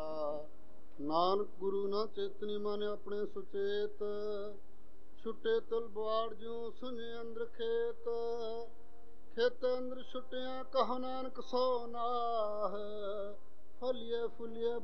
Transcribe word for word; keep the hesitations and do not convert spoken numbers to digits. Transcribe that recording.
ਮਹੱਲਾ। ਨਾਨਕ ਗੁਰੂ ਨਾ ਚੇਤਨੀ ਮਨ ਆਪਣੇ ਸੁਚੇਤ, ਛੁੱਟੇ ਤਲਵਾੜ ਜਿਉ ਸੁਨੇ ਅੰਦਰ ਖੇਤ। ਖੇਤ ਅੰਦਰ ਛੁੱਟਿਆ ਕਹੋ ਨਾਨਕ ਸੋ ਨਾਹ, ਫਲੀਏ ਫੁਲੀਏ